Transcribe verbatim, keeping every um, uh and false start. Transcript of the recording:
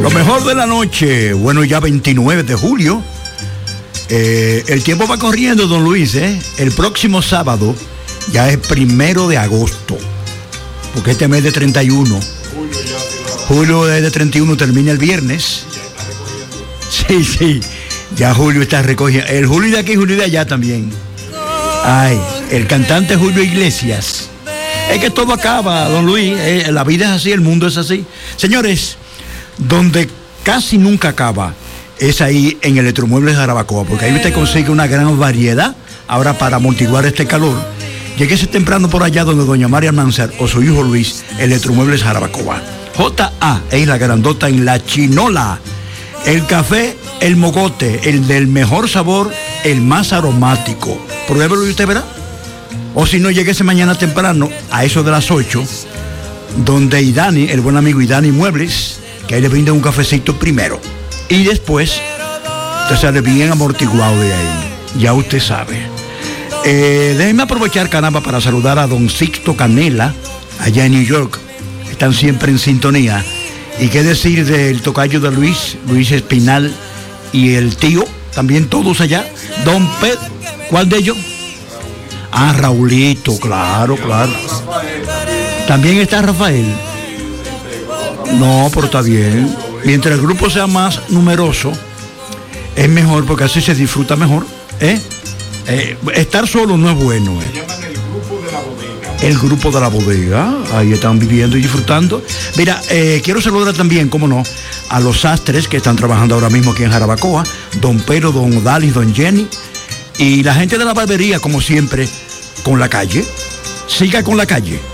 Lo mejor de la noche, bueno, ya veintinueve de julio. Eh, el tiempo va corriendo, don Luis, ¿eh? El próximo sábado ya es primero de agosto, porque este mes de treinta y uno. Julio es de treinta y uno, termina el viernes. Sí, sí, ya Julio está recogiendo. El Julio de aquí, Julio de allá también. Ay, el cantante Julio Iglesias. Es que todo acaba, don Luis. Eh, la vida es así, el mundo es así. Señores, donde casi nunca acaba es ahí en Electromuebles Jarabacoa, porque ahí usted consigue una gran variedad. Ahora, para amortiguar este calor, lléguese temprano por allá donde doña María Almanzar o su hijo Luis, Electromuebles Jarabacoa. J A es la grandota en La Chinola. El café, el mogote, el del mejor sabor, el más aromático. Pruébelo y usted verá. O si no, lléguese mañana temprano, a eso de las ocho, donde Idani, el buen amigo Idani Muebles, que ahí le brinda un cafecito primero. Y después, usted sale bien amortiguado de ahí. Ya usted sabe. Eh, déjenme aprovechar, caramba, para saludar a don Sixto Canela, allá en New York. Están siempre en sintonía. Y qué decir del tocayo de Luis, Luis Espinal, y el tío, también todos allá. Don Pedro, ¿cuál de ellos? Ah, Raulito, claro, claro. También está Rafael. No, pero está bien. Mientras el grupo sea más numeroso, es mejor, porque así se disfruta mejor. ¿eh? Eh, estar solo no es bueno. ¿eh? Se llaman el grupo de la bodega. El grupo de la bodega, ahí están viviendo y disfrutando. Mira, eh, quiero saludar también, cómo no, a los sastres que están trabajando ahora mismo aquí en Jarabacoa, don Pedro, don Odalis, don Jenny, y la gente de la barbería, como siempre, con la calle. Siga con la calle.